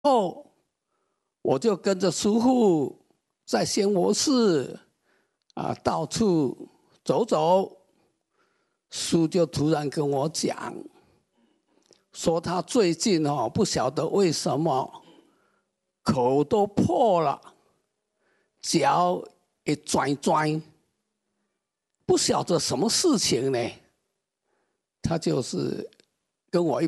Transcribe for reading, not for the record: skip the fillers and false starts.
后我就跟着师父在仙佛寺到处走走，师就突然跟我讲，说他最近不晓得为什么口都破了，脚也转，不晓得什么事情呢？他就是跟我